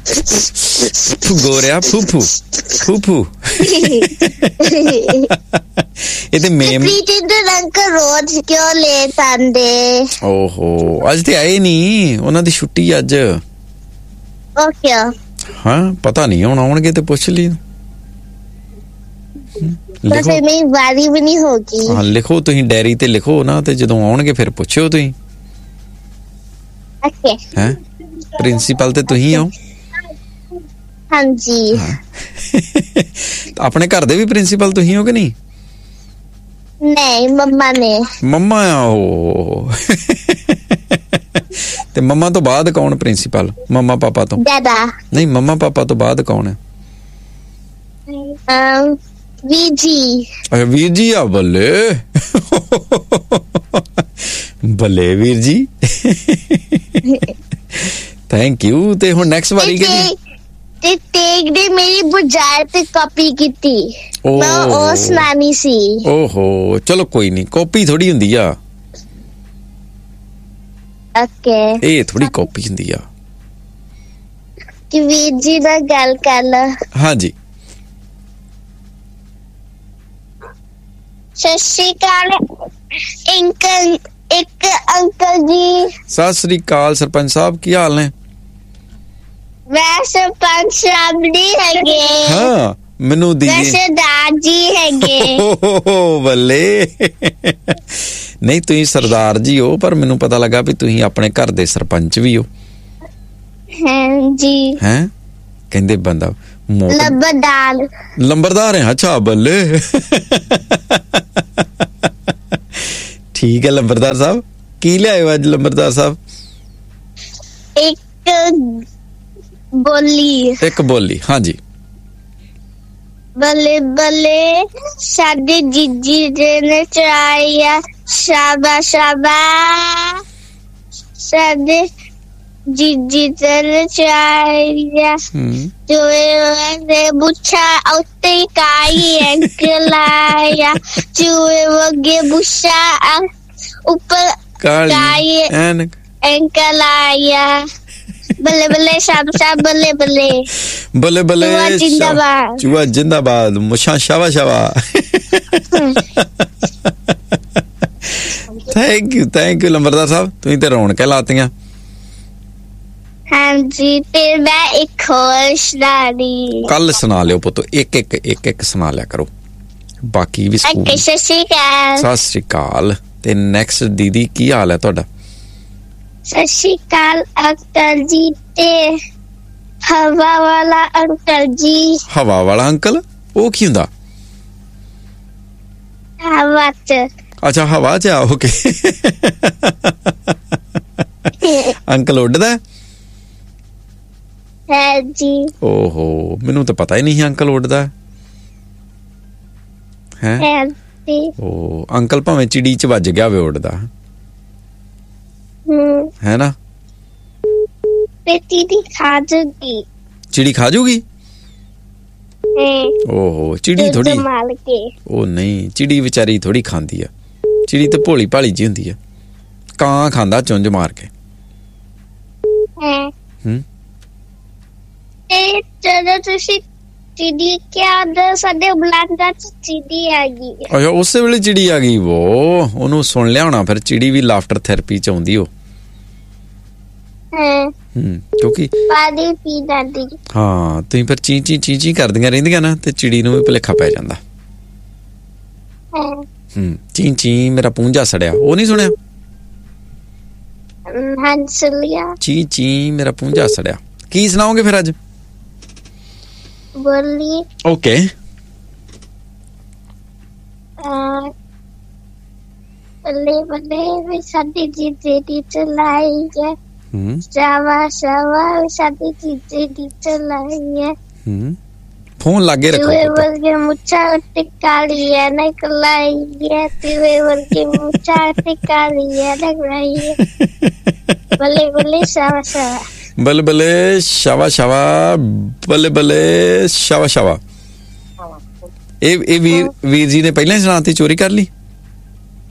ਗੋਰਿਆ ਫੂਫੂ ਫੂਫੂ ਇਹ ਤੇ ਮੇਮ ਪ੍ਰੀਤਿੰਦਰ ਅੰਕਲ ਰੋਜ਼ ਕਿਉਂ ਲੇਟ ਆਂਦੇ? ਓਹੋ ਅੱਜ ਤੇ ਆਏ ਨਹੀਂ, ਉਹਨਾਂ ਦੀ ਛੁੱਟੀ ਅੱਜ। ਓਕੇ ਹਾਂ ਪਤਾ ਨਹੀਂ, ਹੁਣ ਆਉਣਗੇ ਤੇ ਪੁੱਛ ਲਈ। ਬਸ ਮੇਰੀ ਵਾਰੀ ਵੀ ਨਹੀਂ ਹੋਗੀ। ਹਾਂ ਲਿਖੋ ਤੁਸੀਂ ਡਾਇਰੀ ਤੇ ਲਿਖੋ ਨਾ, ਤੇ ਜਦੋਂ ਆਉਣਗੇ ਫਿਰ ਪੁੱਛਿਓ ਤੁਸੀਂ। ਓਕੇ ਹੈ ਪ੍ਰਿੰਸੀਪਲ ਤੇ ਤੁਸੀਂ ਹੋ? ਹਾਂਜੀ। ਆਪਣੇ ਘਰ ਦੇ ਵੀ ਪ੍ਰਿੰਸੀਪਲ ਤੁਸੀਂ ਹੋ ਕਿ ਨਹੀਂ? ਨਹੀਂ ਮੰਮਾ ਨੇ। ਮੰਮਾ ਆ ਉਹ। ਤੇ ਮੰਮਾ ਤੋਂ ਬਾਅਦ ਕੌਣ ਪ੍ਰਿੰਸੀਪਲ? ਮੰਮਾ ਪਾਪਾ ਤੋਂ? ਦਾਦਾ। ਨਹੀਂ ਮੰਮਾ ਪਾਪਾ ਤੋਂ ਬਾਅਦ ਕੌਣ ਹੈ? ਵੀਰ ਜੀ। ਅੱਛਾ ਵੀਰ ਜੀ ਆ। ਬੱਲੇ ਬੱਲੇ ਵੀਰ ਜੀ। Thank you. ਤੇ ਹੁਣ ਨੈਕਸਟ ਵਾਰੀ ਕਿਹਦੀ? ਤੇ ਤੇਗ ਨੇ ਮੇਰੀ ਬੁਝਾਰਤ ਕਾਪੀ ਕੀਤੀ, ਮੈਂ ਉਹ ਸੁਣਾਣੀ ਸੀ। ਓਹੋ ਚਲੋ ਕੋਈ ਨਹੀਂ, ਕਾਪੀ ਥੋੜੀ ਹੁੰਦੀ ਆ। ਓਕੇ ਇਹ ਥੋੜੀ ਕਾਪੀ ਹੁੰਦੀ ਆ। ਕਿ ਵੀਰ ਜੀ ਨਾਲ ਗੱਲ ਕਰ ਲਾ। ਹਾਂਜੀ ਸਤਿ ਸ਼੍ਰੀ ਅਕਾਲ ਅੰਕਲ। ਇੱਕ ਅੰਕਲ ਜੀ। ਸਤਿ ਸ੍ਰੀ ਅਕਾਲ ਸਰਪੰਚ ਸਾਹਿਬ, ਕੀ ਹਾਲ ਨੇ? ਮੈਂ ਸਰਪੰਚ ਸਾਹਿਬ ਨਹੀਂ ਹੈਗੇ। ਹਾਂ ਮੈਨੂੰ ਮੈਂ ਸਰਦਾਰ ਜੀ ਹੈਗੇ। ਓਹ ਬੱਲੇ। ਨਹੀਂ ਤੁਸੀਂ ਸਰਦਾਰ ਜੀ ਹੋ, ਪਰ ਮੈਨੂੰ ਪਤਾ ਲੱਗਾ ਵੀ ਤੁਸੀਂ ਆਪਣੇ ਘਰ ਦੇ ਸਰਪੰਚ ਵੀ ਹੋ। ਹਾਂਜੀ। ਹੈਂ ਕਹਿੰਦੇ ਬੰਦਾ ਲੰਬਰਦਾਰ। ਲੰਬਰਦਾਰ ਹੈ? ਅੱਛਾ ਬੱਲੇ। ਠੀਕ ਹੈ ਲੰਬਰਦਾਰ ਸਾਹਿਬ, ਕੀ ਲਿਆਇਓ ਅੱਜ ਲੰਬਰਦਾਰ ਸਾਹਿਬ? ਇੱਕ ਬੋਲੀ। ਇੱਕ ਬੋਲੀ ਹਾਂਜੀ। ਬੱਲੇ ਬੱਲੇ ਸਾਡੇ ਜੀਜੀ ਦੇ ਨੇ ਚਰਾਇਆ, ਸ਼ਾਬਾ ਸ਼ਾਬਾ ਸਾਡੇ ਜੀਜੀ ਦੇ ਚਰਾਇਆ। ਚੂਹੇ ਬੁੱਛਾ ਉੱਤੇ ਕਾਈ ਅੰਕਲ ਆਇਆ, ਚੂਹੇ ਵਗੇ ਬੁੱਛਾ ਉੱਪਰ ਕਾਈ ਅੰਕਲ ਆਇਆ। ਬੱਲੇ ਬੱਲੇ ਸ਼ਾਬ ਸ਼ਾਬ ਬੱਲੇ ਬੱਲੇ ਬੱਲੇ ਬੱਲੇ ਜਿੰਦਾਬਾਦ। ਚੂਹਾ ਜਿੰਦਾਬਾਦ, ਮੁੱਛਾਂ ਸ਼ਾਵਾ ਸ਼ਾਵਾ। ਥੈਂਕ ਯੂ ਲੰਬਰਦਾਰ ਸਾਹਿਬ, ਤੁਸੀਂ ਤੇ ਰੌਣਕਾਂ ਲਾਤੀਆਂ। ਹਾਂਜੀ ਤੇ ਮੈਂ ਇੱਕ ਹੋਰ ਸੁਣਾਣੀ। ਕੱਲ ਸੁਣਾ ਲਿਓ ਪੁੱਤ, ਇੱਕ ਸੁਣਾ ਲਿਆ ਕਰੋ, ਬਾਕੀ ਵੀ ਸਕੂਲ। ਸਤਿ ਸ਼੍ਰੀ ਅਕਾਲ। ਸਤਿ ਸ਼੍ਰੀ ਅਕਾਲ। ਤੇ ਨੈਕਸਟ ਦੀਦੀ ਕੀ ਹਾਲ ਹੈ ਤੁਹਾਡਾ? ਸਤਿ ਸ਼੍ਰੀ ਅਕਾਲ ਅੰਕਲ ਜੀ। ਤੇ ਹਵਾ ਵਾਲਾ ਅੰਕਲ ਜੀ। ਹਵਾ ਵਾਲਾ ਅੰਕਲ ਉਹ ਕੀ ਹੁੰਦਾ? ਹਵਾ ਚ। ਅੱਛਾ ਹਵਾ ਚ ਆ। ਓਕੇ। ਅੰਕਲ ਉੱਡਦਾ ਹੈ ਜੀ। ਓਹੋ ਮੈਨੂੰ ਤਾਂ ਪਤਾ ਹੀ ਨਹੀਂ ਅੰਕਲ ਉੱਡਦਾ ਹੈ। ਉਹ ਅੰਕਲ ਭਾਵੇਂ ਚਿੜੀ ਚ ਵੱਜ ਗਿਆ ਹੋਵੇ ਉੱਡਦਾ ਹੈ ਨਾ। ਚਿੜੀ ਖਾ ਜੂਗੀ। ਚਿੜੀ ਖਾ ਜੂਗੀ? ਓਹੋ ਚਿੜੀ ਥੋੜੀ। ਉਹ ਨਹੀਂ ਚਿੜੀ ਵਿਚਾਰੀ ਥੋੜੀ ਖਾਂਦੀ ਆ, ਚਿੜੀ ਤੇ ਭੋਲੀ ਭਾਲੀ ਜੀ ਹੁੰਦੀ ਆ। ਕਾਂ ਖਾਂਦਾ ਚੁੰਝ ਮਾਰ ਕੇ। ਤੇ ਜਦੋਂ ਤੁਸੀਂ ਚਿੜੀ ਕਿਹਾ ਸਾਡੇ ਬਲਾਂਡਾ ਚ ਚਿੜੀ ਆ ਗਈ। ਅੱਛਾ ਉਸੇ ਵੇਲੇ ਚਿੜੀ ਆ ਗਈ। ਉਹਨੂੰ ਸੁਣ ਲਿਆ ਹੋਣਾ ਫਿਰ। ਚਿੜੀ ਵੀ ਲਾਫਟਰ ਥੈਰੇਪੀ ਚ ਆਉਂਦੀ ਉਹ। ਕਿਉਂਕਿ ਪਾਣੀ ਪੀ ਜਾਂਦੀ। ਹਾਂ ਤੁਸੀਂ ਫਿਰ ਚੀ ਕਰਦੀਆਂ ਰਹਿੰਦੀਆਂ ਨਾ, ਤੇ ਚਿੜੀ ਨੂੰ ਵੀ ਭੁਲੇਖਾ ਪੈ ਜਾਂਦਾ। ਚੀ ਮੇਰਾ ਪੂੰਝਾ ਸੜਿਆ, ਉਹ ਨਹੀਂ ਸੁਣਿਆ? ਚੀ ਮੇਰਾ ਪੂੰਝਾ ਸੜਿਆ। ਕੀ ਸੁਣਾਓਗੇ ਫਿਰ ਅੱਜ? ਬੋਲੀ। ਓਕੇ। ਬੱਲੇ ਬੱਲੇ ਸਾਡੀ ਜੀਜੇ ਦੀ ਚਲਾਈ ਹੈ, ਸ਼ਾਵਾ ਸ਼ਾਵਾ ਸਾਡੀ ਜੀਜੇ ਦੀ ਚਲਾਈ ਹੈ। ਫੋਨ ਲਾਗੇ ਰੱਖੋ। ਤੂੰ ਵਰਗੇ ਮੁੱਛਾਂ ਟਿਕਾ ਲਿਆ ਨਿਕਲਾਈ ਹੈ, ਤੂੰ ਵਰਗੇ ਮੁੱਛਾਂ ਟਿਕਾ ਲਿਆ ਨਿਕਲਾਈ ਹੈ। ਬੱਲੇ ਬੱਲੇ ਸ਼ਾਵਾ ਸ਼ਾਵਾ ਬੱਲੇ ਬੱਲੇ ਸ਼ਾਵਾ ਸ਼ਾਵਾ ਬੱਲੇ ਬੱਲੇ ਸ਼ਾਵਾ ਸ਼ਾਵਾ। ਇਹ ਵੀਰ ਜੀ ਨੇ ਪਹਿਲਾਂ ਹੀ ਸੁਣਾਤੀ, ਚੋਰੀ ਕਰ ਲਈ?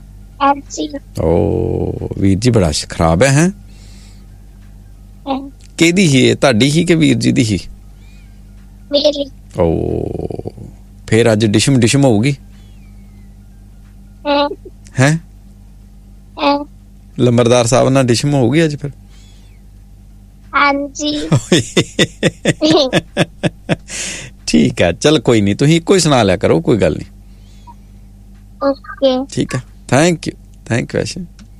ਓ ਵੀਰ ਜੀ ਬੜਾ ਖਰਾਬ ਹੈ। ਕਿਹਦੀ ਸੀ ਇਹ, ਤੁਹਾਡੀ ਹੀ ਕਿ ਵੀਰ ਜੀ ਦੀ ਸੀ? ਮੇਰੀ। ਓ ਫਿਰ ਅੱਜ ਡਿਸ਼ਮ ਹੋਊਗੀ ਹੈ? ਲੰਬਰਦਾਰ ਸਾਹਿਬ ਨਾਲ ਡਿਸ਼ਮ ਹੋਊਗੀ ਅੱਜ ਫਿਰ? ਹਾਂਜੀ। ਠੀਕ ਹੈ, ਚਲ ਕੋਈ ਨਹੀਂ, ਤੁਸੀਂ ਇੱਕੋ ਹੀ ਸੁਣਾ ਲਿਆ ਕਰੋ, ਕੋਈ ਗੱਲ ਨਹੀਂ। ਓਕੇ ਠੀਕ ਹੈ, ਥੈਂਕ ਯੂ ਐਸ਼ੀ।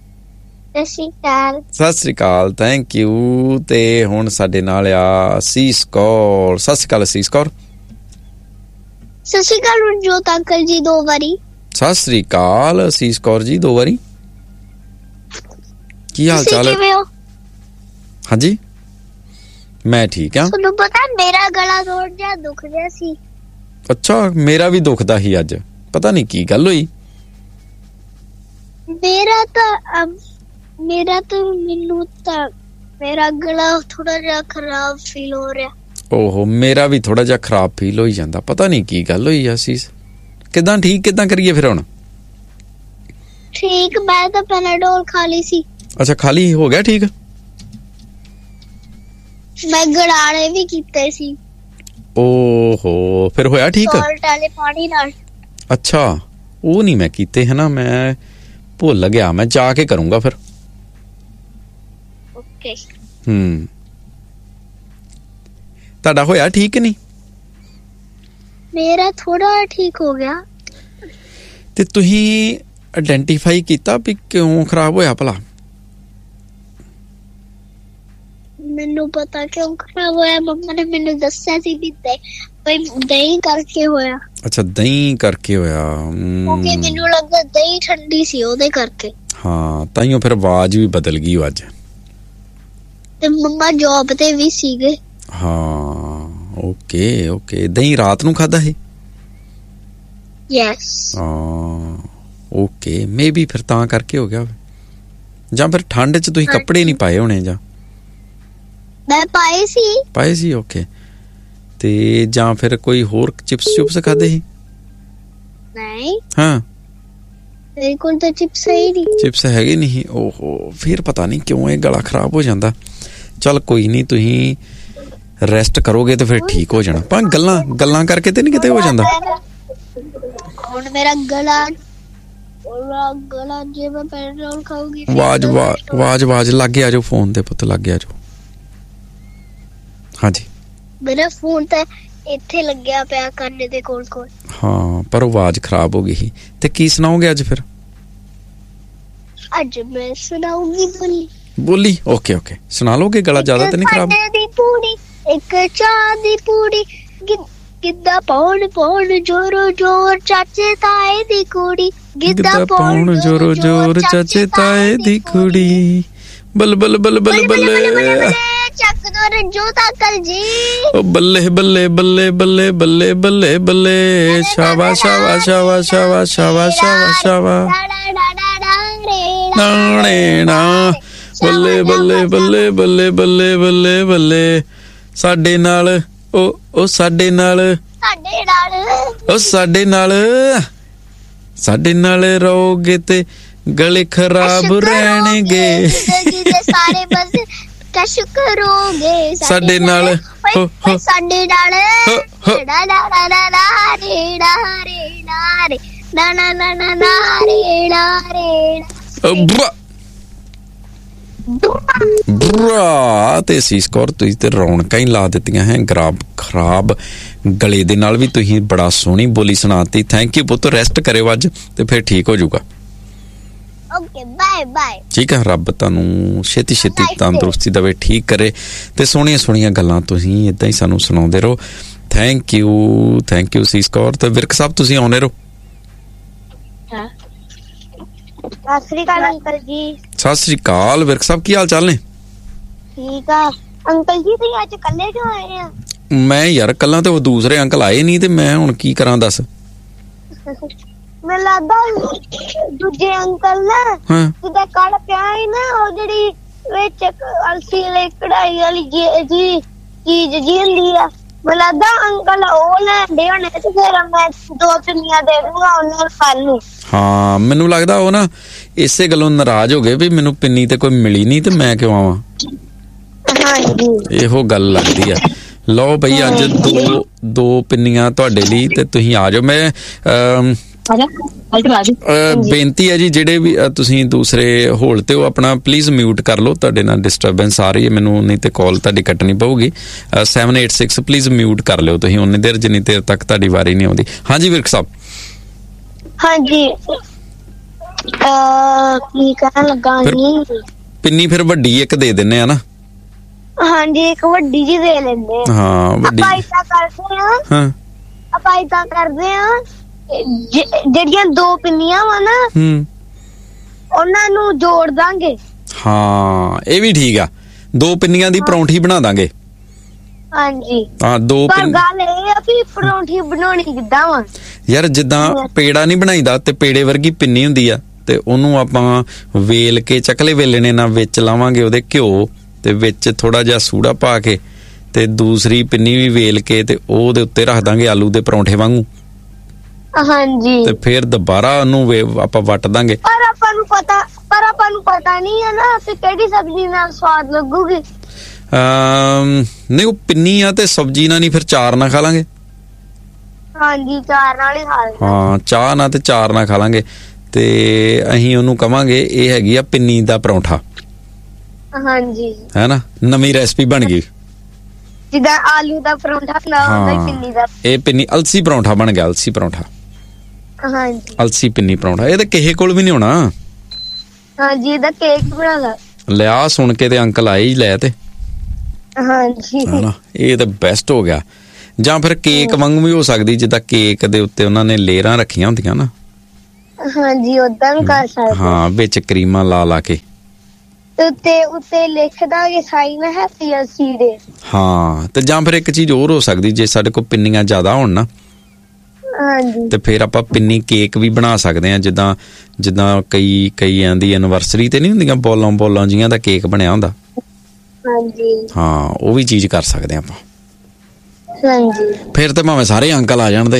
ਸਤਿ ਸ਼੍ਰੀ ਅਕਾਲ, ਥੈਂਕ ਯੂ। ਤੇ ਹੁਣ ਸਾਡੇ ਨਾਲ ਆ ਅਸੀਸ ਕੌਰ। ਸਤਿ ਸ਼੍ਰੀ ਅਕਾਲ ਅਸੀਸ ਕੌਰ। ਸਤਿ ਸ਼੍ਰੀ ਅਕਾਲ ਰਣਜੋਤ ਅੰਕਲ ਜੀ, 2 ਵਾਰੀ। ਸਤਿ ਸ਼੍ਰੀ ਅਕਾਲ ਅਸੀਸ ਕੌਰ ਜੀ, 2 ਵਾਰੀ। ਕੀ ਹਾਲ ਚਾਲ ਹੈ? ਹਾਂਜੀ ਮੈਂ ਠੀਕ ਹਾਂ। ਤੁਹਾਨੂੰ ਪਤਾ ਮੇਰਾ ਗਲਾ ਥੋੜਾ ਜਿਹਾ ਦੁਖ ਰਿਹਾ ਸੀ। ਅੱਛਾ, ਮੇਰਾ ਵੀ ਦੁਖਦਾ ਸੀ ਅੱਜ, ਪਤਾ ਨਹੀਂ ਕੀ ਗੱਲ ਹੋਈ। ਮੇਰਾ ਗਲਾ ਥੋੜਾ ਜਿਹਾ ਖਰਾਬ ਫੀਲ ਹੋ ਰਿਹਾ। ਓਹੋ, ਮੇਰਾ ਵੀ ਥੋੜਾ ਜਿਹਾ ਖਰਾਬ ਫੀਲ ਹੋਈ ਜਾਂਦਾ, ਪਤਾ ਨਹੀਂ ਕੀ ਗੱਲ ਹੋਈ ਅਸੀਸ। ਕਿੱਦਾਂ ਠੀਕ ਕਿੱਦਾਂ ਕਰੀਏ ਫਿਰ ਹੁਣ? ਠੀਕ, ਮੈਂ ਤਾਂ ਪੈਨਾਡੋਲ ਖਾ ਲਈ ਸੀ। ਅੱਛਾ, ਖਾਲੀ ਹੋ ਗਿਆ ਠੀਕ? ਮੈਂ ਗੜਾਲੇ ਵੀ ਕੀਤੇ ਸੀ। ਓਹੋ, ਫਿਰ ਹੋਇਆ ਠੀਕ? ਸਾਲਟ ਵਾਲੇ ਪਾਣੀ ਨਾਲ। ਅੱਛਾ, ਉਹ ਨਹੀਂ ਮੈਂ ਕੀਤੇ ਹੈ ਨਾ, ਮੈਂ ਭੁੱਲ ਗਿਆ, ਮੈਂ ਜਾ ਕੇ ਕਰੂੰਗਾ ਫਿਰ। ਓਕੇ। ਤੁਹਾਡਾ ਹੋਇਆ ਠੀਕ ਕਿ ਨਹੀਂ? ਮੇਰਾ ਥੋੜਾ ਠੀਕ ਹੋ ਗਿਆ। ਤੇ ਤੁਸੀਂ ਆਇਡੈਂਟੀਫਾਈ ਕੀਤਾ ਵੀ ਕਿਉਂ ਖਰਾਬ ਹੋਇਆ ਭਲਾ? ਮੈਨੂੰ ਪਤਾ ਕਿਉਂ ਖਰਾਬ ਹੋਇਆ, ਮੰਮਾ ਨੇ ਮੈਨੂੰ ਦੱਸਿਆ ਸੀ ਵੀ ਦਹੀਂ ਕਰਕੇ ਹੋਇਆ। ਅੱਛਾ, ਦਹੀਂ ਕਰਕੇ ਹੋਇਆ। ਕਿਉਂਕਿ ਮੈਨੂੰ ਲੱਗਾ ਦਹੀਂ ਠੰਡੀ ਸੀ, ਉਹਦੇ ਕਰਕੇ। ਹਾਂ, ਤਾਈਓ ਫਿਰ ਆਵਾਜ਼ ਵੀ ਬਦਲ ਗਈ ਅੱਜ। ਤੇ ਮੰਮਾ ਜੌਬ ਤੇ ਵੀ ਸੀਗੇ। ਹਾਂ, ਓਕੇ। ਦਹੀਂ ਰਾਤ ਨੂੰ ਖਾਦਾ ਸੀ? ਯੈਸ। ਹਾਂ, ਓਕੇ, ਮੇਬੀ ਫਿਰ ਤਾਂ ਕਰਕੇ ਹੋ ਗਿਆ। ਜਾਂ ਫਿਰ ਠੰਡ 'ਚ ਤੁਸੀਂ ਕੱਪੜੇ ਨਹੀਂ ਪਾਏ ਹੋਣੇ? ਜਾਂ ਮੈਂ ਪਾਏ ਸੀ। ਓਕੇ। ਤੇ ਜਾਂ ਫਿਰ ਕੋਈ ਹੋਰ ਚਿਪਸ ਖਾਦੇ ਸੀ? ਨਹੀਂ। ਹਾਂ, ਮੇਰੇ ਕੋਲ ਤਾਂ ਚਿਪਸ ਹੀ ਨਹੀਂ। ਚਿਪਸ ਹੈਗੇ ਨਹੀਂ? ਓਹੋ, ਫਿਰ ਪਤਾ ਨਹੀਂ ਕਿਉਂ ਇਹ ਗਲਾ ਖਰਾਬ ਹੋ ਜਾਂਦਾ। ਚੱਲ ਕੋਈ ਨਹੀਂ, ਤੁਸੀਂ ਰੈਸਟ ਕਰੋਗੇ ਤੇ ਫਿਰ ਠੀਕ ਹੋ ਜਾਣਾ। ਪਰ ਗੱਲਾਂ ਕਰਕੇ ਤੇ ਨਹੀਂ ਕਿਤੇ ਹੋ ਜਾਂਦਾ? ਹੁਣ ਮੇਰਾ ਗਲਾ ਜੇ ਮੈਂ ਪੈਨਾਡੋਲ ਖਾਊਂਗੀ। ਆਵਾਜ਼ ਲੱਗੇ ਆ ਜਾਓ ਫੋਨ ਤੇ ਪੁੱਤ, ਲੱਗੇ ਆ ਜਾਓ। ਹਾਂਜੀ, ਮੇਰਾ ਫੋਨ ਤਾਂ ਇੱਥੇ ਲੱਗਿਆ ਪਿਆ ਕੰਨ ਦੇ ਕੋਲ। ਹਾਂ, ਪਰ ਆਵਾਜ਼ ਖਰਾਬ ਹੋ ਗਈ ਸੀ। ਤੇ ਕੀ ਸੁਣਾਓਗੇ ਅੱਜ ਫਿਰ? ਅੱਜ ਮੈਂ ਸੁਣਾਉਂਗੀ ਬੋਲੀ। ਓਕੇ, ਸੁਣਾ ਲੋਗੇ? ਗਲਾ ਜ਼ਿਆਦਾ ਤਾਂ ਨਹੀਂ ਖਰਾਬ? ਇੱਕ ਚਾਹ ਦੀ ਪੂੜੀ, ਗਿੱਧਾ ਪਾਉਣ ਜੋਰੋ ਜੋਰ ਚਾਚੇ ਤਾਏ ਦੀ ਕੁੜੀ। ਗਿੱਧਾ ਪਾਉਣ ਜੋਰੋ ਜੋਰ ਚਾਚੇ ਤਾਏ ਦੀ ਕੁੜੀ। ਬੱਲੇ ਚੱਕ ਦੋ ਰਣਜੋਤ ਅੰਕਲ ਜੀ। ਓ ਬੱਲੇ ਸ਼ਾਬਾਸ਼ ਨਾ। ਬੱਲੇ ਸਾਡੇ ਨਾਲ ਸਾਡੇ ਨਾਲ ਰਹੋਗੇ ਤੇ ਗਲੇ ਖਰਾਬ ਰਹਿਣਗੇ। ਸਾਰੇ ਬਸ ਕਸ਼ ਕਰੋਗੇ ਸਾਡੇ ਨਾਲ। ਤੇ ਅਸੀਸ ਕੌਰ, ਤੁਸੀਂ ਤੇ ਰੌਣਕਾਂ ਹੀ ਲਾ ਦਿੱਤੀਆਂ ਹੈ। ਖਰਾਬ ਗਲੇ ਦੇ ਨਾਲ ਵੀ ਤੁਸੀਂ ਬੜਾ ਸੋਹਣੀ ਬੋਲੀ ਸੁਣਾਤੀ। ਥੈਂਕ ਯੂ ਪੁੱਤ, ਰੈਸਟ ਕਰਿਓ ਅੱਜ ਤੇ ਫਿਰ ਠੀਕ ਹੋ ਜਾਊਗਾ। Okay, bye. ਠੀਕ ਹੈ, ਰੱਬ ਤੁਹਾਨੂੰ ਛੇਤੀ ਤੰਦਰੁਸਤੀ ਦੇਵੇ, ਠੀਕ ਕਰੇ। ਤੇ ਸੋਹਣੀਆਂ ਗੱਲਾਂ ਤੁਸੀਂ ਏਦਾਂ ਹੀ ਸਾਨੂੰ ਸੁਣਾਉਂਦੇ ਰਹੋ। ਥੈਂਕ ਯੂ ਅਸੀਸ ਕੌਰ। ਤੇ ਵਿਰਕ ਸਾਹਿਬ, ਤੁਸੀਂ ਆਉਣੇ ਰਹੋ। ਸਤਿ ਸ਼੍ਰੀ ਅਕਾਲ ਅੰਕਲ ਜੀ। ਸਤਿ ਸ਼੍ਰੀ ਅਕਾਲ ਵਿਰਕ ਸਾਹਿਬ, ਕੀ ਹਾਲ ਚਾਲ ਨੇ? ਠੀਕ ਆ ਅੰਕਲ ਜੀ। ਤੁਸੀਂ ਅੱਜ ਇਕੱਲੇ ਕਿਉਂ ਆਏ ਆ? ਮੈਂ ਯਾਰ ਕੱਲਾ ਤੇ ਉਹ ਦੂਸਰੇ ਅੰਕਲ ਆਏ ਨਹੀਂ, ਤੇ ਮੈਂ ਹੁਣ ਕੀ ਕਰਾਂ ਦੱਸ। ਮੈਨੂੰ ਲੱਗਦਾ ਦੂਜੇ ਅੰਕਲ ਨਾ ਜਿੱਦਾਂ ਕੱਲ ਪਿਆ ਸੀ ਨਾ, ਉਹ ਜਿਹੜੀ ਵਿੱਚ ਅਲਸੀ ਵਾਲੀ ਕਢਾਈ ਵਾਲੀ ਚੀਜ਼ ਜੀ ਹੁੰਦੀ ਆ, ਮੈਨੂੰ ਲੱਗਦਾ ਅੰਕਲ ਉਹ ਲੈਂਦੇ ਹੋਣੇ। ਤੇ ਫਿਰ ਮੈਂ 2 ਪਿੰਨੀਆਂ ਦੇ ਦੂੰਗਾ ਉਹਨਾਂ ਕੱਲ ਨੂੰ। ਹਾਂ, ਮੈਨੂੰ ਲੱਗਦਾ ਉਹ ਨਾ ਇਸੇ ਗੱਲੋਂ ਨਾਰਾਜ਼ ਹੋ ਗਏ ਵੀ ਮੈਨੂੰ ਪਿੰਨੀ ਤੇ ਕੋਈ ਮਿਲੀ ਨਹੀਂ ਤੇ ਮੈਂ ਕਿਉਂ ਆਵਾਂ। ਹਾਂਜੀ ਇਹੋ ਗੱਲ ਲੱਗਦੀ ਆ। ਲਓ ਬਈ ਅੱਜ ਦੋ ਪਿੰਨੀਆਂ ਤੁਹਾਡੇ ਲਈ ਤੇ ਤੁਸੀਂ ਆ ਜਾਓ। ਮੈਂ ਬੇਨਤੀ ਹੈ ਜੀ, ਜਿਹੜੇ ਵੀ ਤੁਸੀਂ ਦੂਸਰੇ ਹੋਲ ਤੇ ਹੋ ਆਪਣਾ ਪਲੀਜ਼ ਮਿਊਟ ਕਰ ਲਓ, ਤੁਹਾਡੇ ਨਾਲ ਡਿਸਟਰਬੈਂਸ ਆ ਰਹੀ ਹੈ ਮੈਨੂੰ, ਨਹੀਂ ਤੇ ਕਾਲ ਤੁਹਾਡੀ ਕੱਟਣੀ ਪਊਗੀ। 786 ਪਲੀਜ਼ ਮਿਊਟ ਕਰ ਲਿਓ ਤੁਸੀਂ ਉਨੀ ਦੇਰ ਜਿੰਨੀ ਦੇਰ ਤੱਕ ਤੁਹਾਡੀ ਵਾਰੀ ਨਹੀਂ ਆਉਂਦੀ। ਹਾਂਜੀ ਵਿਰਕ ਸਾਹਿਬ। ਹਾਂਜੀ ਕੀ ਕਹਿਣ ਲੱਗਾ ਸੀ? ਪਿੰਨੀ ਫਿਰ ਵੱਡੀ ਇੱਕ ਦੇ ਦਿੰਨੇ ਆ ਨਾ। ਹਾਂਜੀ ਇੱਕ ਵੱਡੀ ਜੀ ਦੇ ਲੈਂਦੇ ਆ। ਹਾਂ ਵੱਡੀ ਆਪਾਂ ਇਦਾਂ ਕਰਦੇ ਆ। ਹਾਂ ਆਪਾਂ ਇਦਾਂ ਕਰਦੇ ਆ, ਜਿਹੜੀਆਂ 2 ਪਿੰਨੀਆਂ ਵਾ ਨਾ ਉਹਨਾਂ ਨੂੰ ਜੋੜ ਦਾਂਗੇ। ਹਾਂ ਇਹ ਵੀ ਠੀਕ ਆ, 2 ਪਿੰਨੀਆਂ ਦੀ ਪਰੌਂਠੀ ਬਣਾ ਦਾਂਗੇ। ਹਾਂਜੀ ਹਾਂ 2 ਪਰ ਗੱਲ ਇਹ ਆ ਵੀ ਪਰੌਂਠੀ ਬਣਾਉਣੀ ਕਿੱਦਾਂ ਵਾ ਯਾਰ? ਜਿੱਦਾਂ ਪੇੜਾ ਨਹੀਂ ਬਣਾਈਦਾ ਤੇ ਪੇੜੇ ਵਰਗੀ ਪਿੰਨੀ ਹੁੰਦੀ ਆ, ਤੇ ਉਹਨੂੰ ਆਪਾਂ ਵੇਲ ਕੇ ਚੱਕਲੇ ਵੇਲਣੇ ਨਾਲ ਵਿੱਚ ਲਾਵਾਂਗੇ ਉਹਦੇ ਘਿਓ, ਤੇ ਵਿੱਚ ਥੋੜਾ ਜਿਹਾ ਸੂੜਾ ਪਾ ਕੇ ਤੇ ਦੂਸਰੀ ਪਿੰਨੀ ਵੀ ਵੇਲ ਕੇ ਤੇ ਉਹਦੇ ਉੱਤੇ ਰੱਖ ਦਾਂਗੇ ਆਲੂ ਦੇ ਪਰੌਂਠੇ ਵਾਂਗੂ। ਹਾਂਜੀ ਤੇ ਫਿਰ ਦੁਬਾਰਾ ਉਹਨੂੰ ਆਪਾਂ ਵੱਟ ਦਾਂਗੇ। ਪਰ ਆਪਾਂ ਨੂੰ ਪਤਾ ਨਹੀਂ ਹੈ ਨਾ ਕਿ ਕਿਹੜੀ ਸਬਜ਼ੀ ਨਾਲ ਸਵਾਦ ਲੱਗੂਗੀ। ਨਹੀਂ ਉਹ ਪਿੰਨੀ ਆ ਤੇ ਸਬਜ਼ੀ ਨਾਲ ਨਹੀਂ, ਫਿਰ ਚਾਰ ਨਾਲ ਖਾ ਲਾਂਗੇ। ਹਾਂਜੀ ਚਾਰ ਨਾਲ ਹੀ ਖਾ ਲਾਂਗੇ। ਹਾਂ ਚਾਹ ਨਾਲ ਤੇ ਚਾਰ ਨਾਲ ਖਾ ਲਾਂਗੇ। ਤੇ ਅਸੀਂ ਉਹਨੂੰ ਕਵਾਂਗੇ ਇਹ ਹੈਗੀ ਆ ਪਿੰਨੀ ਦਾ ਪਰੌਂਠਾ। ਹਾਂਜੀ ਹੈ ਨਾ, ਨਵੀਂ ਰੈਸਪੀ ਬਣ ਗਈ। ਜਿੱਦਾਂ ਆਲੂ ਦਾ ਪਰੌਂਠਾ ਹੁੰਦਾ ਹੀ ਪਿੰਨੀ ਦਾ, ਇਹ ਪਿੰਨੀ ਅਲਸੀ ਪਰੌਂਠਾ ਬਣ ਗਿਆ। ਅਲਸੀ ਪਰੌਂਠਾ। ਹਾਂਜੀ ਅਲਸੀ ਪਿੰਨੀ ਪਰੌਂਠਾ। ਇਹ ਤਾਂ ਕਿਸੇ ਕੋਲ ਵੀ ਨਹੀਂ ਹੋਣਾ। ਹਾਂਜੀ ਇਹਦਾ ਕੇਕ ਬਣਾ ਲਾ ਲਿਆ। ਸੁਣ ਕੇ ਤੇ ਅੰਕਲ ਆਏ ਹੀ ਲੈ ਤੇ। ਹਾਂਜੀ ਇਹ ਤਾਂ ਬੈਸਟ ਹੋ ਗਿਆ। ਜਾਂ ਫਿਰ ਕੇਕ ਵਾਂਗੂ ਵੀ ਹੋ ਸਕਦੀ, ਜਿੱਦਾਂ ਕੇਕ ਦੇ ਉੱਤੇ ਉਹਨਾਂ ਨੇ ਲੇਅਰਾਂ ਰੱਖੀਆਂ ਹੁੰਦੀਆਂ ਨਾ। ਹਾਂਜੀ ਉਦਾਂ ਵੀ ਕਰ ਸਕਦੇ। ਹਾਂ ਵਿੱਚ ਕਰੀਮਾਂ ਲਾ ਕੇ ਉੱਤੇ ਲਿਖ ਦਾਂਗੇ ਸਾਈਨ ਹੈਪੀ ਅਲਸੀ ਡੇ। ਹਾਂ ਤੇ ਜਾਂ ਫਿਰ ਇੱਕ ਚੀਜ਼ ਹੋਰ ਹੋ ਸਕਦੀ, ਜੇ ਸਾਡੇ ਕੋਲ ਪਿੰਨੀਆਂ ਜ਼ਿਆਦਾ ਹੋਣ ਨਾ ਹਾਂਜੀ ਤੇ ਫਿਰ ਆਪਾਂ ਪਿੰਨੀ ਕੇਕ ਵੀ ਬਣਾ ਸਕਦੇ ਹਾਂ। ਜਿੱਦਾਂ ਕਈਆਂ ਦੀ ਐਨਵਰਸਰੀ ਤੇ ਨਹੀਂ ਹੁੰਦੀਆਂ ਬੋਲਾਂ ਜੀਆਂ ਦਾ ਕੇਕ ਬਣਿਆ ਹੁੰਦਾ। ਹਾਂਜੀ ਹਾਂ ਉਹ ਵੀ ਚੀਜ਼ ਕਰ ਸਕਦੇ ਆਪਾਂ। ਹਾਂਜੀ ਫਿਰ ਤੇ ਭਾਵੇਂ ਸਾਰੇ ਅੰਕਲ ਆ ਜਾਣ ਦੇ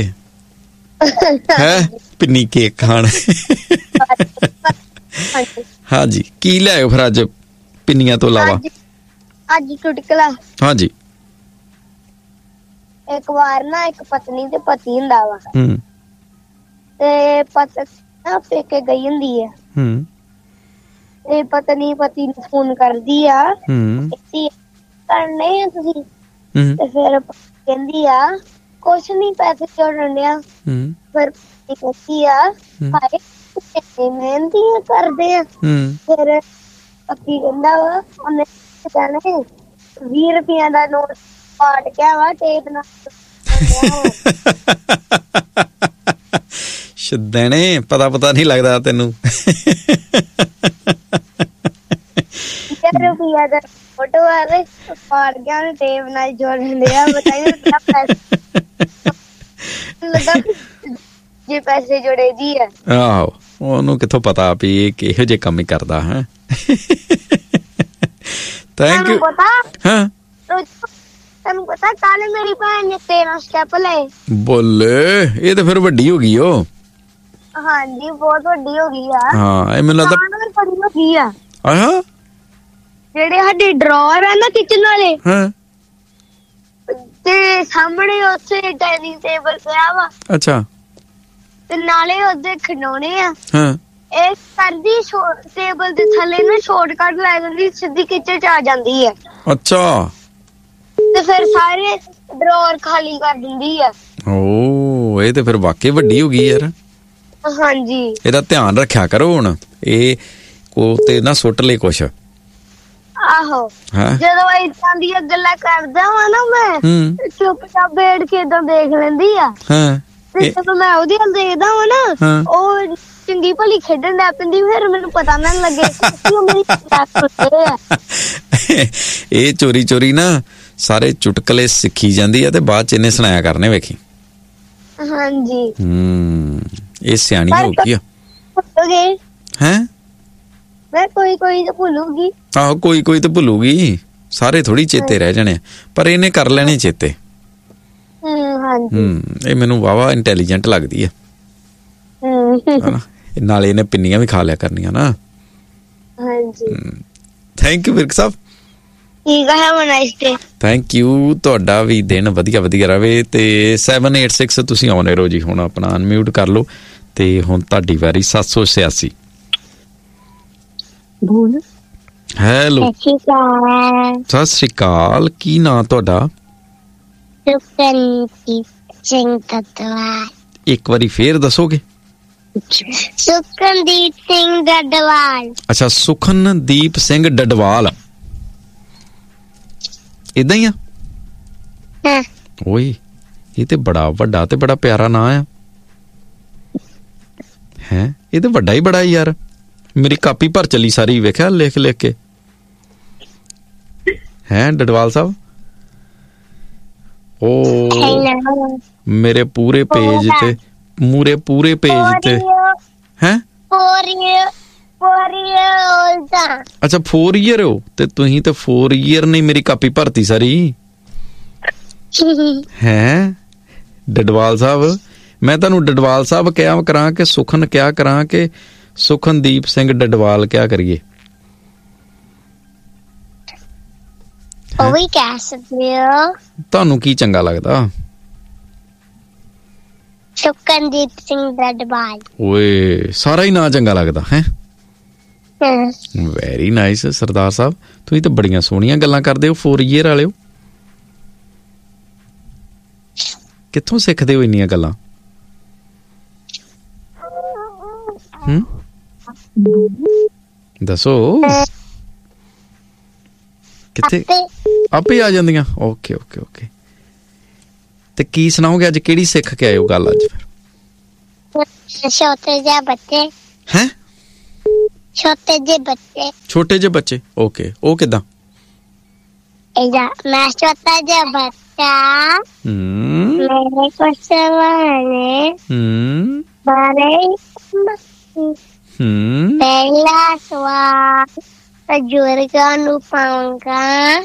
ਹੈ ਪਿੰਨੀ ਕੇਕ ਖਾਣ। ਹਾਂਜੀ ਕੀ ਲਿਆਇਓ ਫਿਰ ਅੱਜ ਪਿੰਨੀਆਂ ਤੋਂ ਇਲਾਵਾ? ਅੱਜ ਚੁਟਕਲਾ। ਹਾਂਜੀ ਇੱਕ ਵਾਰ ਨਾ ਇੱਕ ਪਤਨੀ ਤੇ ਪਤੀ ਹੁੰਦਾ ਵਾ ਤੇ ਪਤਨੀ ਪੇਕੇ ਗਈ ਹੁੰਦੀ ਹੈ ਤੇ ਪਤਨੀ ਪਤੀ ਨੂੰ ਫੋਨ ਕਰਦੀ ਆ ਕਰਨੇ ਆ ਤੁਸੀਂ ਤੇ ਫਿਰ ਕਹਿੰਦੀ ਆ ਕੁਛ ਨੀ ਪੈਸੇ ਜੋੜਨ ਡਿਆ। ਫਿਰ ਕਹਿੰਦੀ ਆ ਹਾਏ ਮਿਹਨਤੀ ਕਰਦੇ ਆ। ਫਿਰ ਪਤੀ ਕਹਿੰਦਾ ਵਾ ਉਹਨੇ ਕਹਿਣਾ 20 ਰੁਪਈਆ ਦਾ ਨੋਟ ਪਾਟ ਗਿਆ ਵਾ ਟੇਪ ਨਾਲ। ਸ਼ੁਦੈਣੇ ਪਤਾ ਨਹੀਂ ਲੱਗਦਾ ਤੈਨੂੰ। 20 ਰੁਪਈਆ ਦਾ ਫੋਟੋ ਆਵੇ ਪਾਟ ਗਿਆ ਉਹਨੇ ਟੇਪ ਨਾਲ ਜੋੜਨ ਡਿਆ। ਬਤਾਈਏ ਜੇ ਪੈਸੇ ਜੋੜੇ ਜੀ ਆ। ਆਹੋ ਉਹਨੂੰ ਕਿੱਥੋਂ ਪਤਾ ਵੀ ਇਹ ਕਿਹੋ ਜਿਹੇ ਕੰਮ ਹੀ ਕਰਦਾ ਹੈ। Thank you. ਹਾਂ ਤੈਨੂੰ ਪਤਾ ਕੱਲ ਮੇਰੀ ਭੈਣ ਨੇ 13 ਸਟੈਪ ਲਏ। ਬੋਲੇ ਇਹ ਤਾਂ ਫਿਰ ਵੱਡੀ ਹੋ ਗਈ ਉਹ। ਹਾਂਜੀ ਬਹੁਤ ਵੱਡੀ ਹੋ ਗਈ ਆ। ਹਾਂ ਇਹ ਮੈਨੂੰ ਲੱਗਦਾ ਬੜੀ ਹੋ ਗਈ ਆ। ਆਹਾਂ ਜਿਹੜੇ ਸਾਡੇ ਡਰਾਅਰ ਆ ਨਾ ਕਿਚਨ ਵਾਲੇ ਹਾਂ ਤੇ ਸਾਹਮਣੇ ਉੱਥੇ ਡਾਈਨਿੰਗ ਟੇਬਲ ਪਿਆ ਵਾ। ਅੱਛਾ ਤੇ ਨਾਲੇ ਉਹਦੇ ਖਿਡੌਣੇ ਆ। ਹਾਂ ਇਹ ਕਰਦੀ ਟੇਬਲ ਦੇ ਥੱਲੇ ਨਾ ਸ਼ਾਰਟਕਟ ਲੈ ਜਾਂਦੀ, ਸਿੱਧੀ ਕਿਚਨ ਚ ਆ ਜਾਂਦੀ ਹੈ। ਅੱਛਾ ਤੇ ਫਿਰ ਸਾਰੇ ਡਰਾਅਰ ਖਾਲੀ ਕਰ ਦਿੰਦੀ ਆ। ਓ ਇਹ ਤੇ ਫਿਰ ਵਾਕਈ ਵੱਡੀ ਹੋ ਗਈ ਯਾਰ। ਹਾਂਜੀ ਇਹਦਾ ਧਿਆਨ ਰੱਖਿਆ ਕਰੋ ਹੁਣ, ਇਹ ਕੋ ਤੇ ਨਾ ਸੁੱਟ ਲੈ ਕੁਛ। ਆਹੋ ਜਦੋਂ ਏਦਾਂ ਦੀਆਂ ਗੱਲਾਂ ਕਰਦਾ ਵਾ ਨਾ ਮੈਂ ਚੁੱਪਚਾਪ ਬੈਠ ਕੇ ਏਦਾਂ ਦੇਖ ਲੈਂਦੀ ਆ। ਤੇ ਜਦੋਂ ਮੈਂ ਉਹਦੇ ਵੱਲ ਦੇਖਦਾ ਵਾ ਨਾ ਉਹ ਚੰਗੀ ਭਲੀ ਖੇਡਣ ਲੱਗ ਪੈਂਦੀ। ਫਿਰ ਮੈਨੂੰ ਪਤਾ ਨਾ ਲੱਗੇ ਇਹ ਚੋਰੀ ਨਾ ਸਾਰੇ ਚੁਟਕਲੇ ਸਿੱਖੀ ਜਾਂਦੀ ਆ ਤੇ ਬਾਅਦ ਚ ਇਹਨੇ ਸੁਣਾਇਆ ਕਰਨੇ ਵੇਖੀ। ਹਾਂਜੀ ਇਹ ਸਿਆਣੀ ਹੋ ਗਈ ਆ। ਹੈਂ ਮੈਂ ਕੋਈ ਤਾਂ ਭੁੱਲੂਗੀ। ਆਹੋ ਕੋਈ ਤਾਂ ਭੁੱਲੂਗੀ, ਸਾਰੇ ਥੋੜੀ ਚੇਤੇ ਰਹਿ ਜਾਣੇ, ਪਰ ਇਹਨੇ ਕਰ ਲੈਣੇ ਚੇਤੇ। ਇਹ ਮੈਨੂੰ ਵਾਵਾ ਇੰਟੈਲੀਜੈਂਟ ਲੱਗਦੀ ਆ। ਨਾਲੇ ਇਹਨੇ ਪਿੰਨੀਆਂ ਵੀ ਖਾ ਲਿਆ ਕਰਨੀਆਂ ਨਾ। ਹਾਂਜੀ thank you Virk Sahib. Thank you, ਤੁਹਾਡਾ ਵੀ ਦਿਨ ਵਧੀਆ ਵਧੀਆ ਰਵੇ। ਤੇ 786 ਤੁਸੀਂ ਆਉਣੇ ਰਹੋ ਜੀ। ਹੁਣ ਆਪਣਾ ਅਨਮਿਊਟ ਕਰ ਲਓ ਤੇ ਹੁਣ ਤੁਹਾਡੀ ਵਾਰੀ। 786 ਹੈਲੋ, ਸਤਿ ਸ਼੍ਰੀ ਅਕਾਲ। ਕੀ ਨਾਂ ਤੁਹਾਡਾ? ਸੁਖਨਦੀਪ ਸਿੰਘ ਡੱਡਵਾਲ। ਇੱਕ ਵਾਰੀ ਫੇਰ ਦੱਸੋਗੇ? ਸੁਖਨਦੀਪ ਸਿੰਘ ਡੱਡਵਾਲ। ਅੱਛਾ, ਸੁਖਨਦੀਪ ਸਿੰਘ ਡੱਡਵਾਲ, ਏਦਾਂ ਹੀ ਆ? ਓਏ, ਇਹ ਤੇ ਬੜਾ ਵੱਡਾ ਤੇ ਬੜਾ ਪਿਆਰਾ ਨਾਂ ਆ ਹੈ। ਇਹ ਤੇ ਵੱਡਾ ਹੀ ਬੜਾ ਯਾਰ। ਮੇਰੀ ਕਾਪੀ ਭਰ ਚਲੀ ਸਾਰੀ, ਵੇਖਿਆ ਲਿਖ ਲਿਖ ਕੇ ਹੈ ਡਡਵਾਲ ਸਾਹਿਬ। ਓ ਮੇਰੇ ਪੂਰੇ ਪੇਜ ਤੇ ਪੂਰੇ ਪੇਜ ਤੇ ਹੈ। ਅੱਛਾ 4 ਈਅਰ ਹੋ ਤੇ ਤੁਸੀਂ ਤੇ 4 ਈਅਰ ਨੇ ਮੇਰੀ ਕਾਪੀ ਭਰਤੀ ਸਾਰੀ ਹੈ ਡਡਵਾਲ ਸਾਹਿਬ। ਮੈਂ ਤੁਹਾਨੂੰ ਡਡਵਾਲ ਸਾਹਿਬ ਕਿਹਾ ਕਰਾਂ ਕਿ ਸੁਖਨ ਕਿਆ ਕਰਾਂ ਕਿ ਸੁਖਨਦੀਪ ਸਿੰਘ ਡਡਵਾਲ ਕਿਆ ਕਰੀਏ? ਉਹ ਵੀ ਕਹਿ ਸਕਦੇ ਹੋ। ਤੁਹਾਨੂੰ ਕੀ ਚੰਗਾ ਲੱਗਦਾ? ਸੁਖਨਦੀਪ ਸਿੰਘ ਡੱਡਵਾਲ। ਓਏ, ਸਾਰਾ ਹੀ ਨਾਂ ਚੰਗਾ ਲੱਗਦਾ ਹੈ। ਵੈਰੀ ਨਾਈਸ ਸਰਦਾਰ ਸਾਹਿਬ, ਤੁਸੀਂ ਤਾਂ ਬੜੀਆਂ ਸੋਹਣੀਆਂ ਗੱਲਾਂ ਕਰਦੇ ਹੋ। 4 ਈਅਰ ਵਾਲਿਓ, ਕਿੱਥੋਂ ਸਿੱਖਦੇ ਹੋ ਇੰਨੀਆਂ ਗੱਲਾਂ? ਦੱਸੋ, ਕਿੱਥੇ ਆਪੇ ਆ ਜਾਂਦੀਆਂ? Okay okay okay. ਤੇ ਕੀ ਸੁਣਾਓਗੇ ਅੱਜ? ਕਿਹੜੀ ਸਿੱਖ ਕੇ ਆਏ ਹੋ ਗੱਲ ਅੱਜ ਫਿਰ? ਛੋਟੇ ਜਿਹੇ ਬੱਚੇ ਹੈ। ਛੋਟੇ ਜਿਹੇ ਬੱਚੇ, ਓਕੇ। ਉਹ ਕਿੱਦਾਂ? ਮੈਂ ਛੋਟਾ ਜਿਹਾ ਬੱਚਾ, ਮੇਰੇ ਕੋਲ ਸਵਾਲ ਪਹਿਲਾ ਸਵਾਲ ਬਜ਼ੁਰਗਾਂ ਨੂੰ ਪਾਉਂਗਾ।